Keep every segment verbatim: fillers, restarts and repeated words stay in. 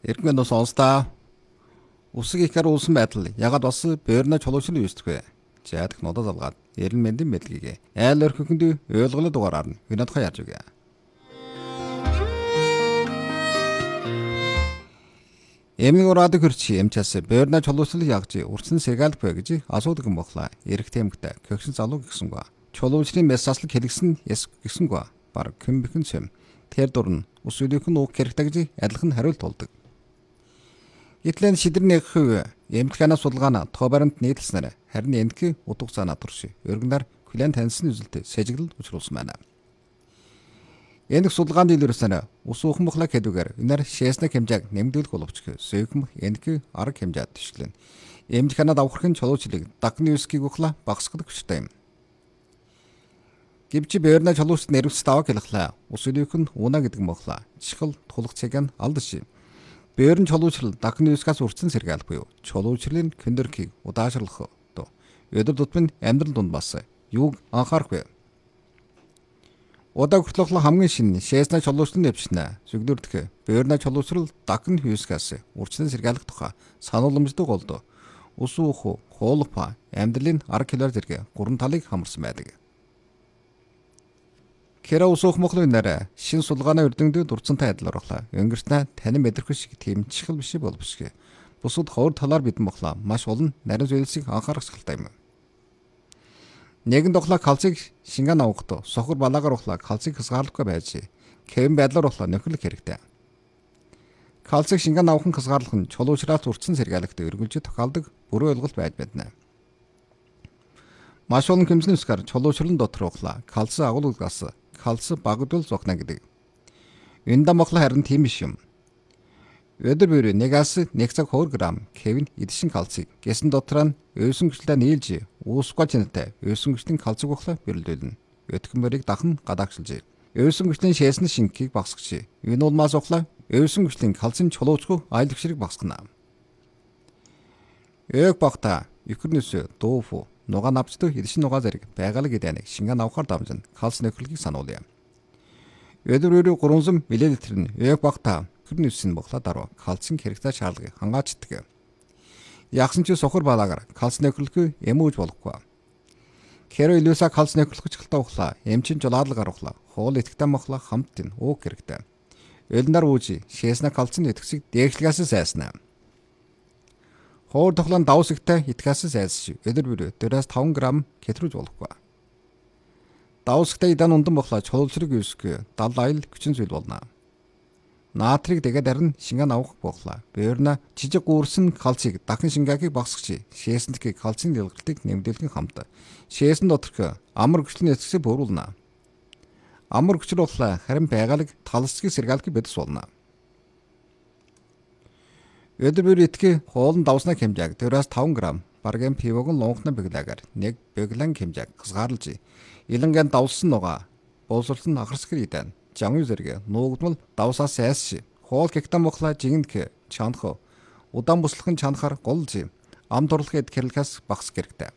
Иргэн ус онстаа усыг ихэр улсан байдал ягаад бас бөөрнө чулуучл үүсдэг вэ? Жаадах нодод залгаад эрен мэндийн мэдлэгийг айл өрхөнд ойлгуулад дугаараар нь хинадхаа ярьж өгье. Эмний ураадаг хөрчи эмчаас бөөрнө чулуучл ягж урдсан сэргаалт бай гэж асуудаг юм бохлаа. Эрэг темгтэй көгшин залуу гисэнгва. Чулуучрын мессаслыг хэлгсэн эс гисэнгва. Бар кэмбхэн сэм. Тэр дурн ус үлийнхэн уух хэрэгтэй гэж адилхан хариулт болдог. Итлэн шидэрний хөв эмтгэлэнэ судалгаана тоо баримт нийтлснээр харин энтхи утга цаана турш өргөндөр клиент таньсан үзэлтэй сэжиглэл учруулсан байна. Энэх судалгаанд илэрсэн ус уухан бохлог хэдүүгээр энэр шээснэ хэмжээг нэмэгдүүлэх боловч сөөхм энхи арга хэмжээд төшлөн эмтгэлэнэ давхархын чулуучлыг дагны үсгийг ухла багсгах хүчтэй юм. Гівчи бөөрнө чулуучт нэрвс таваг хэлхлаа ус үлийнхэн уна гэдэг мохлаа чихэл тулах цэг нь алдаш. Бөөрн чулуучрал дагны үсгээс урдсан сэргаал буюу чулуучралын көндөрхийг удаашрлах доо. Өдөр тутмын амьдрал дунд бас юуг анхаарах вэ? Удаа хүртэл хамгийн шинэ шээснэ чулуучрал нэвчнэ. Зүгдүрдэх бөөрнө чулуучрал дагны үсгээс урдсан сэргаалах тухай санууламждаг болдоо. Ус уух, хуулпа, амьдралын арга хэлээр зэрэг гурван талыг хамарсан байдаг. Кэра ус уух мохлын нэрэ шин судалгааны үрдэндэд дурдсантай адил оруулаа. Өнгөрснөө танин мэдрэх шиг тийм чихэл биш боловсгүй. Бусад ховор талаар бидэн мохлоо маш олон нарийн зүйлсийг анхаарах шалтгаалтай юм. Нэгэн дохлоо калцыг шингэн авахдаа сохор балаагаар ухлаа калцыг хязгаарлахгүй байж кэвэн байдлаар ухлаа нөхөрлөх хэрэгтэй. Калцыг шингэн авахын хязгаарлах нь чулуучраас урдсан сэргаалагт өргөлж тохиолдог бүрэн ойлголт байж байна. Маш олон хэмжээний үсгээр чулуучралын дотор ухлаа калц агуулгаас калц багдвал зогно гэдэг. Энэ дамхлаа харин тийм биш юм. Өдөр бүр нэгээс нэг цаг хоёр грамм кевин эдшин калцыг гэсэн дотор нь өөсөн гүшлээ нийлж уусгаж нэтэ өөсөн гүшлийн калцыг ухлаа бэрэлдүүлнэ. Өтгөн мөрийг дахин гадаагшилж. Өөсөн гүшлийн шээсний шингийг багсгаж. Энэ улмаас ухлаа өөсөн гүшлийн калцын чулуучгүй айлх ширэг багсгана. Өөг багта юкрнэс дууфу нуга навчдаг эдшин нуга зэрэг байгалаг эдэнийг шингэн авахар дамжин калц нөхрөлгийг сануулъя. Өдөр бүр гурван миллилитр нь өөг багта юкрнэс нь бохлоо дараа калцын хэрэгтэй шаардлагыг хангаачдаг. Ягсан ч сохор балаагаар калц нөхрөлгүй эмүүж болохгүй. Хэрэв илүүсээ калц нөхрөлгөж халтаа ухлаа эмчин жулаадлага ухлаа хоол итгэдэг мохлоо хамт тэн ууг хэрэгтэй. Элнар үүжи шээснэ калцын итгэсийг дээшлгээс сайснаа. Хоор тоглоом давс ихтэй итгэхээс зайлсхий. Өдөр бүр дөрвөөс таван грамм кетрүүж болохгүй. Давс ихтэй идан ундан бохлоо чулуучрыг үүсгүй дал айл хүчин зүйл болно. Наатрийг дэгээд харин шингэн авах бохлоо. Бөөрнө жижиг гуурсан калцыг дахин шингээгийг багсгч. Шээсэндхийг калцын дэлгэртийг нэмэгдүүлэх хамт. Шээсэн доторх амар хүчлийн эцэсийг бөөрүүлнэ. Амар хүчрүү бохлоо харин байгалыг талсцгийг сэргаалхыг бэдэс болно. Өдөр бүр итгэ хоолн давсна хэмжээг дөрвөөс таван грамм баргийн пивогон лонхны бэглэгээр нэг бэглэн хэмжээг хязгаарлаж илэнгийн давсан нуга боловсролсон ахарсгэр идэв. Жамын зэрэг нуугдмал давсаас сайсш хоол гектам бохлаа жигэнтх чанах удаан буслахын чанахаар голж ам дурлахыг хэрэглэхээс багс хэрэгтэй.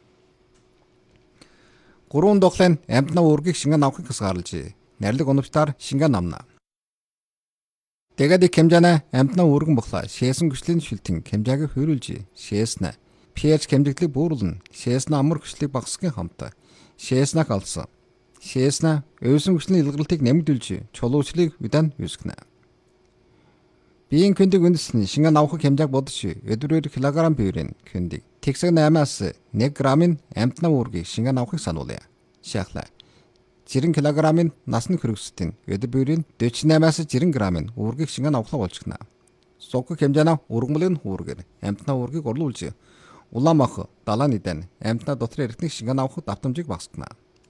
Гурван дохлын амтна үргийг шингэн авахыг хязгаарлаж нарилэг оновчтаар шингэн амна. Тэгээд хэмжээнэ амтна үргэн бохлаа шээсэн гүшлийн шилтэн хэмжээг хөрүүлж шээснэ pH хэмжигдлийг бууруулна шээснэ амар гүшлийг багасгахын хамт шээснэ калц шээснэ өөсөн гүшлийн илгэрлтийг нэмэгдүүлж чулуучлыг удаан үүсгэнэ. Биеийн көндийг үндэсний шингэн авах хэмжээг бодож өдрөөр килограмм биерийн көндийг тэгсэг наймаас нэг граммын амтна үргийг шингэн авахыг сануулъя. Шахлаа жирэн килограммын насны хөрөсөлтийн өдөр бүрийн дөрвөн наймаас жирэн граммын үүргийг шингэн авахлаа болчихно. Сог хэмжээнэ ургамлын үүргээр амтна үүргийг орлуулж улаан мах далааны дан амтна дотор эртний шингэн авах давтамжийг багасгана.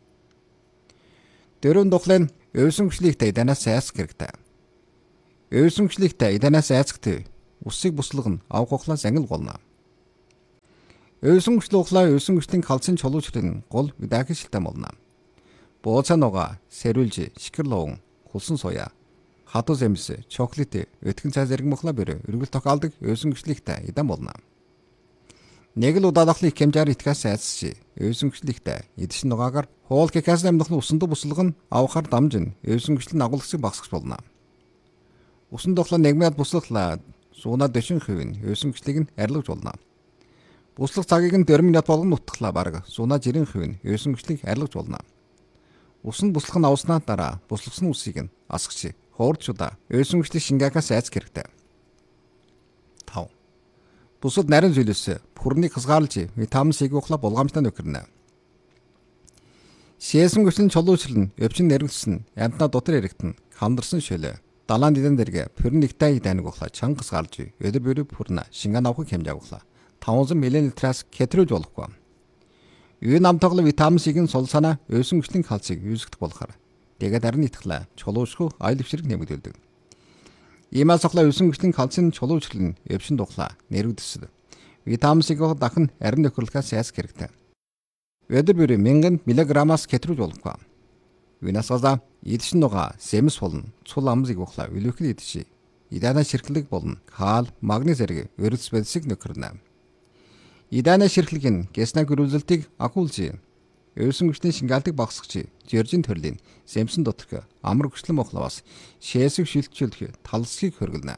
Дөрөв дохлын өөсөн гүшлигтэй данаас айсах хэрэгтэй. Өөсөн гүшлигтэй данаас айсахт усыг буслах нь авах ухлаа ангил болно. Өөсөн гүшлийн ухлаа өөсөн гүшлийн калцын чулуучрын гол видагийн шилтэн болно. Бууцаануга сэрүүлж шикэрлуун хулсан соя хатуу зэмс чоколат өтгөн цай зэрэг мохлоо бэр өргөл тохиолдог өөсөн гүшлигтэй идан болно. Нэг л удаадахлын хэмжээр итгэхээс айсч өөсөн гүшлигтэй эдшин нугаагаар хоол гэхээс амдах усанд буслах нь авахар дамжин өөсөн гүшлийн агуулгыг багасгах болно. Усан дохлоо нэгмээд буслахлаа сууна дэшин хувийн өсөнгөчлийг нь арилгаж болно. Буслах цагийг нь дөрвөн минут болгон нутглаа бараг сууна жирийн хувийн өсөнгөчлийг арилгаж болно. Ус нь буслах нь авснаа дараа буслахсан усыг нь асгч хуурдчуда өсөнгөчлийг шингэхээс айц хэрэгтэй. тав. Бусад нарийн зүйлээс бүрнийг хязгаарлаж витамин С-ийг ухла булгамжтай нөхөрнө. Шээсэнгөчлөн чулуучрал нь өвчин нэрвэлсэн амтна дотор эрэгтэн хамдарсан шөлөө далаан дидэн дэргэ пүрэн нэгтэй дайныг ухла чанга хязгаарлаж өдөр бүрийн пүрнэ шингэн авахыг хэмжээг ухла таван миллилитраас кетрүүлж болохгүй. Үе намтоглол витамин С-ийн сул санаа өсөнгөчлийн кальцийг үүсгэх болохоор тэгээд арин итгэлээ чулуучгүй аял өвчрөг нэмэгдүүлдэг. Иймээс ухла өсөнгөчлийн кальцийн чулуучрал нь өвчин духла нэрвэлсэн. Витамин С-ийг дахин арин нөхөрлөхөөс яас хэрэгтэй. Өдөр бүрийн мянган миллиграммаас кетрүүлж болохгүй. Винасгаза идшин нуга сэмс болно. Цул амзыг ухла үлэхэл идши. Идана ширхлэг болно. Кал, магний зэрэг өрөлс бэлсэг нөхөрнө. Идана ширхлэг нь гэснэ гөрүүлзэлтийг акуулжи. Өсөнгөчлийн шингаалтыг багасгach. Жиржин төрлийн сэмсэн доторх амар хүчлэн мохлоос шээсэг шилтжүүлэх талсгийг хөргөлнө.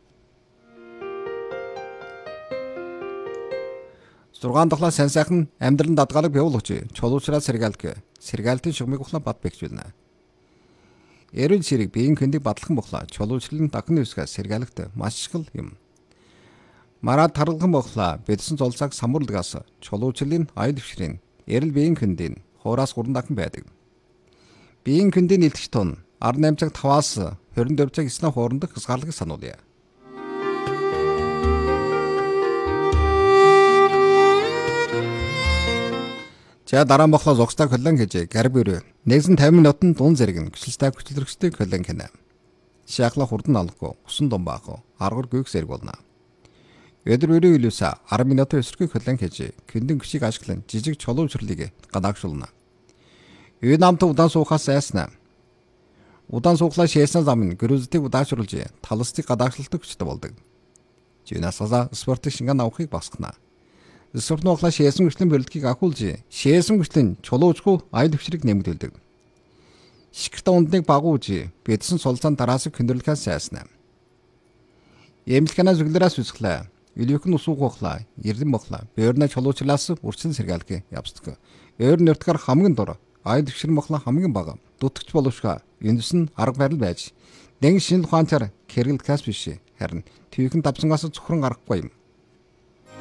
зургаан дахлаа сайн сайхан амьдралын дадгалыг бивуулж чулуучраа сэргаалг сэргаалтын шугмыг ухлаа бат бэхжүүлнэ. Эрүүл ширэг биеийн хөндийг бадлахын бохлаа чулуучралын дахны үсгээ сэргаалгт маш чухал юм. Мараа таргалхан бохлаа бэлсэн зулцаг самурлагаас чулуучралын аял өвчрийн эрэл биеийн хөндийн хуураас гурван дахин байдаг. Биеийн хөндийн илтгэж тун арван наймын цаг таваас хорин дөрвөн цаг эснэ хоорондох хязгаарлагыг сануулъя. За дараа нь бохлоо зогстой колон гэж гар бүрээ нэгэн тавин минутанд дун зэрэг нь гүшилтэй хүчлэрхстэй колон гэнэ. Шахлах хурдан алгүй усан дун баах аргар гүйх зэрэг болно. Өдөр бүрийн үлээс арван минутын өсрөгийг колон гэж këндэн гүшийг ашиглан жижиг чулуучрлыг гадаагшуулна. Үе намт удаан суухаас айснаа. Удаан суухлаа шээсэн зам нь гөрөөзтийг удаашруулж талстыг гадаагшилдаг хүчтэй болдог. Жинасаа спортын шингэн авахыг багасгана. Спортнооглаа шээсэн гүшлийн бэлтгийг ахуулж шээсэн гүшлийн чулуучгүй аял өвчрийг нэмэгдүүлдэг. Шикэртэ ундныг багуулж бэдсэн сулцаан дараасыг хөндөрлөхөөс сайснаа. Эмнэлхэнаа зүглэрээс үсглээ. Илүүхэн усуух ухлаа, эрдэн бохлаа. Бөөрнө чулуучрлаас үрчэн сэргаалгыг явцдаг. Өөр нөртгөр хамгийн дур аял өвчрэн бохлаа хамгийн бага. Дутгч боловшга эндс нь арга барил байж. Нэн шинэ ухаанчаар хэрэглэхээс биш харин төвхөн давсангаас цохрон гарахгүй юм.